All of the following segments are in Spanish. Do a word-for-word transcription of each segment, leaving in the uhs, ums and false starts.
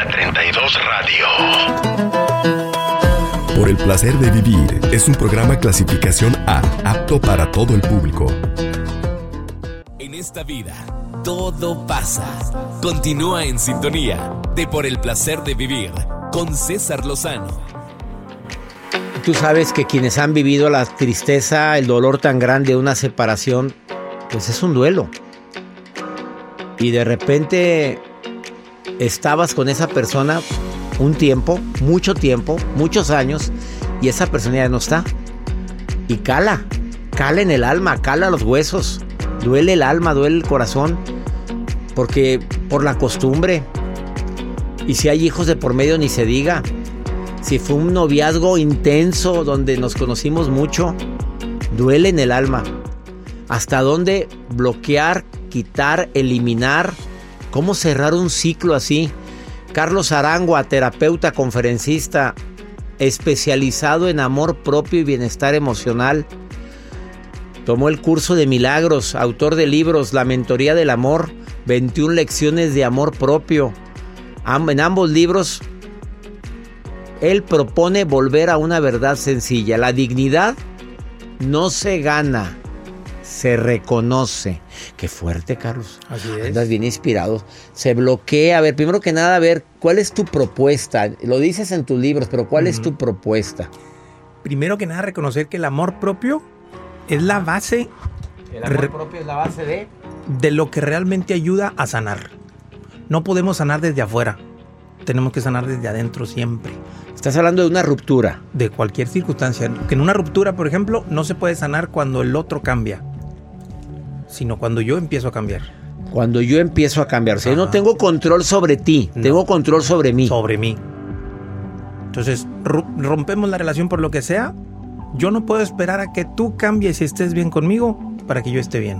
Área treinta y dos Radio. Por el placer de vivir es un programa clasificación A, apto para todo el público. En esta vida, todo pasa. Continúa en sintonía de Por el placer de vivir con César Lozano. Tú sabes que quienes han vivido la tristeza, el dolor tan grande de una separación, pues es un duelo. Y de repente estabas con esa persona un tiempo, mucho tiempo, muchos años, y esa persona ya no está. Y cala, cala en el alma, cala los huesos, duele el alma, duele el corazón, porque por la costumbre. Y si hay hijos de por medio, ni se diga. Si fue un noviazgo intenso donde nos conocimos mucho, duele en el alma. ¿Hasta dónde bloquear, quitar, eliminar? ¿Cómo cerrar un ciclo así? Carlos Arangua, terapeuta, conferencista, especializado en amor propio y bienestar emocional. Tomó el curso de milagros, autor de libros La mentoría del amor, veintiuna lecciones de amor propio. En ambos libros, él propone volver a una verdad sencilla. La dignidad no se gana, se reconoce. Qué fuerte, Carlos. Así es. Andas bien inspirado. Se bloquea. A ver, primero que nada, a ver, ¿cuál es tu propuesta? Lo dices en tus libros, pero ¿cuál uh-huh. es tu propuesta? Primero que nada, reconocer que el amor propio es la base. El amor re- propio es la base de... de lo que realmente ayuda a sanar. No podemos sanar desde afuera. Tenemos que sanar desde adentro siempre. Estás hablando de una ruptura. De cualquier circunstancia. Que en una ruptura, por ejemplo, no se puede sanar cuando el otro cambia, sino cuando yo empiezo a cambiar. Cuando yo empiezo a cambiar. O sea, yo no tengo control sobre ti, no. Tengo control sobre mí. Sobre mí. Entonces, rompemos la relación por lo que sea. Yo no puedo esperar a que tú cambies y estés bien conmigo para que yo esté bien.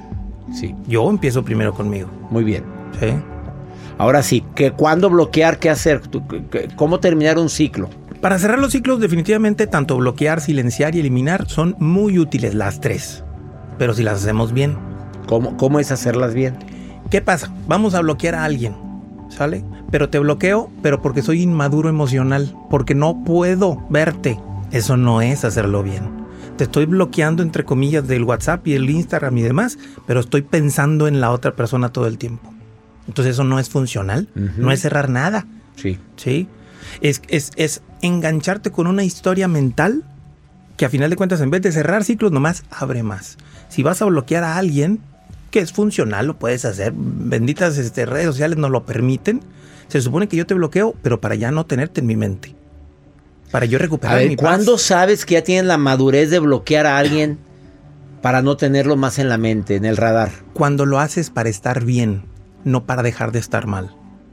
Sí. Yo empiezo primero conmigo. Muy bien. Sí. Ahora sí, ¿que ¿cuándo bloquear? ¿Qué hacer? ¿Cómo terminar un ciclo? Para cerrar los ciclos, definitivamente, tanto bloquear, silenciar y eliminar son muy útiles las tres. Pero si las hacemos bien. ¿Cómo, cómo es hacerlas bien? ¿Qué pasa? Vamos a bloquear a alguien, ¿sale? Pero te bloqueo, pero porque soy inmaduro emocional, porque no puedo verte. Eso no es hacerlo bien. Te estoy bloqueando, entre comillas, del WhatsApp y el Instagram y demás, pero estoy pensando en la otra persona todo el tiempo. Entonces eso no es funcional, uh-huh. no es cerrar nada. Sí. ¿Sí? Es, es, es engancharte con una historia mental que a final de cuentas, en vez de cerrar ciclos, nomás abre más. Si vas a bloquear a alguien que es funcional, lo puedes hacer. Benditas este, redes sociales nos lo permiten. Se supone que yo te bloqueo, pero para ya no tenerte en mi mente. Para yo recuperar a ver, mi paz. ¿cuándo sabes que ya tienes la madurez de bloquear a alguien para no tenerlo más en la mente, en el radar? Cuando lo haces para estar bien, no para dejar de estar mal.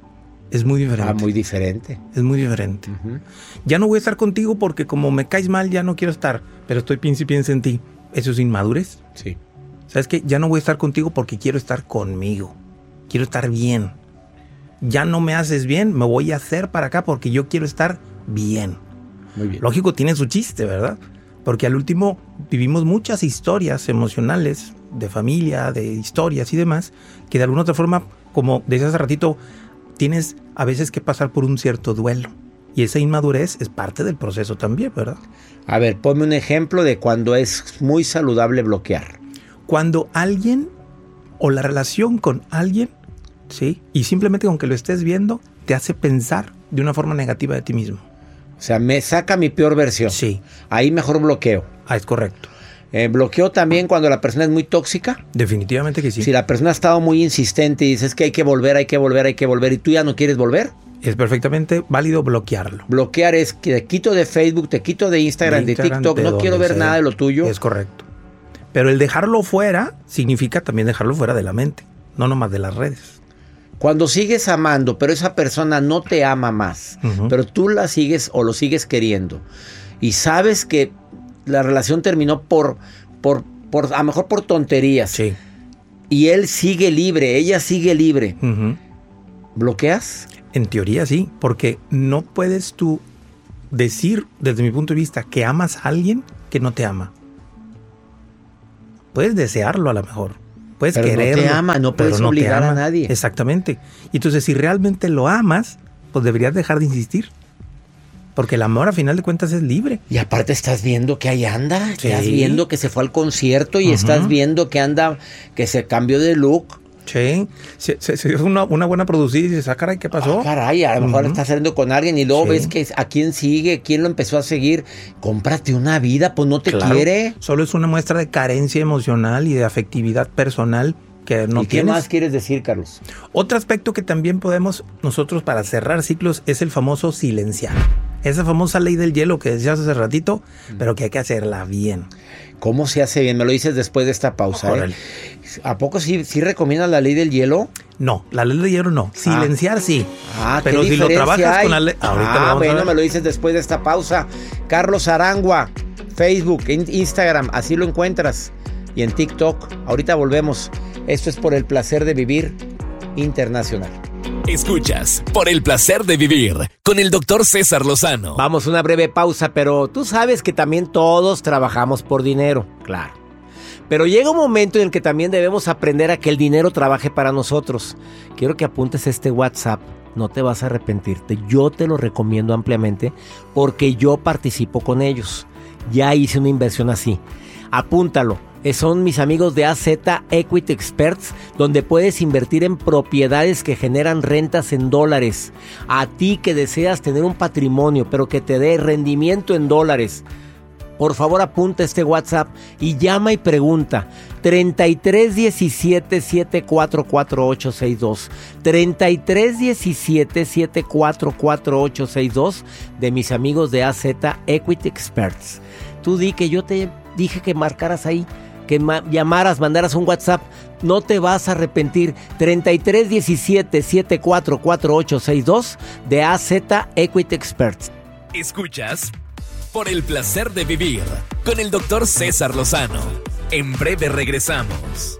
Es muy diferente. Ah, muy diferente. Es muy diferente. Uh-huh. Ya no voy a estar contigo porque como me caes mal, ya no quiero estar. Pero estoy piensa y piensa en ti. ¿Eso es inmadurez? Sí. ¿Sabes qué? Ya no voy a estar contigo porque quiero estar conmigo. Quiero estar bien. Ya no me haces bien, me voy a hacer para acá porque yo quiero estar bien. Muy bien. Lógico, tiene su chiste, ¿verdad? Porque al último vivimos muchas historias emocionales de familia, de historias y demás, que de alguna otra forma, como decía hace ratito, tienes a veces que pasar por un cierto duelo. Y esa inmadurez es parte del proceso también, ¿verdad? A ver, ponme un ejemplo de cuando es muy saludable bloquear. Cuando alguien o la relación con alguien, ¿sí? Y simplemente con que lo estés viendo, te hace pensar de una forma negativa de ti mismo. O sea, me saca mi peor versión. Sí. Ahí mejor bloqueo. Ah, es correcto. Eh, bloqueo también cuando la persona es muy tóxica. Definitivamente que sí. Si la persona ha estado muy insistente y dices que hay que volver, hay que volver, hay que volver y tú ya no quieres volver. Es perfectamente válido bloquearlo. Bloquear es que te quito de Facebook, te quito de Instagram, de, Instagram, de TikTok, de no quiero ver sea. nada de lo tuyo. Es correcto. Pero el dejarlo fuera significa también dejarlo fuera de la mente, no nomás de las redes. Cuando sigues amando, pero esa persona no te ama más, uh-huh. pero tú la sigues o lo sigues queriendo y sabes que la relación terminó por, por, por a lo mejor por tonterías. Sí. Y él sigue libre, ella sigue libre. Uh-huh. ¿Bloqueas? En teoría sí, porque no puedes tú decir, desde mi punto de vista, que amas a alguien que no te ama. Puedes desearlo a lo mejor. Puedes pero quererlo. No te ama, no puedes no obligar a nadie. Exactamente. Y entonces, si realmente lo amas, pues deberías dejar de insistir. Porque el amor a final de cuentas es libre. Y aparte estás viendo que ahí anda, Sí. estás viendo que se fue al concierto y Ujú. estás viendo que anda, que se cambió de look. Sí, se, se, se hizo una, una buena producida y dices, ah, caray, ¿qué pasó? Ah, caray, a lo mejor Ujú. estás saliendo con alguien y luego Sí. ves que a quién sigue, quién lo empezó a seguir. Cómprate una vida, pues no te Claro, quiere. Solo es una muestra de carencia emocional y de afectividad personal que no ¿Y qué tienes. más quieres decir, Carlos? Otro aspecto que también podemos nosotros para cerrar ciclos es el famoso silenciar. Esa famosa ley del hielo que decías hace ratito, pero que hay que hacerla bien. ¿Cómo se hace bien? Me lo dices después de esta pausa. ¿eh? Órale. ¿A poco sí, sí recomiendas la ley del hielo? No, la ley del hielo no. Silenciar sí. Ah, pero ¿qué si lo diferencia trabajas hay? con la ley... Ahorita lo Ah, vamos a bueno, ver. me lo dices después de esta pausa. Carlos Arangua, Facebook, in- Instagram, así lo encuentras. Y en TikTok. Ahorita volvemos. Esto es Por el Placer de Vivir Internacional. Escuchas Por el Placer de Vivir con el doctor César Lozano. Vamos a una breve pausa, pero tú sabes que también todos trabajamos por dinero, claro. Pero llega un momento en el que también debemos aprender a que el dinero trabaje para nosotros. Quiero que apuntes este WhatsApp, no te vas a arrepentirte. Yo te lo recomiendo ampliamente porque yo participo con ellos. Ya hice una inversión así. Apúntalo. Son mis amigos de A Z Equity Experts, donde puedes invertir en propiedades que generan rentas en dólares. A ti que deseas tener un patrimonio, pero que te dé rendimiento en dólares, por favor apunta este WhatsApp y llama y pregunta. treinta y tres diecisiete setenta y cuatro cuarenta y ocho sesenta y dos. treinta y tres diecisiete setenta y cuatro cuarenta y ocho sesenta y dos de mis amigos de A Z Equity Experts. Tú di que yo te dije que marcaras ahí, que ma- llamaras, mandaras un WhatsApp. No te vas a arrepentir. treinta y tres diecisiete setenta y cuatro cuarenta y ocho sesenta y dos de A Z Equity Experts. Escuchas Por el Placer de Vivir con el doctor César Lozano. En breve regresamos.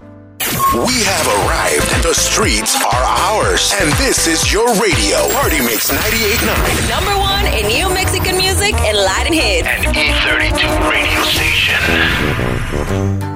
We have arrived. The streets are ours. And this is your radio. Party Mix ninety-eight point nine. Number one in new Mexican music and Latin hits. An E thirty-two radio station.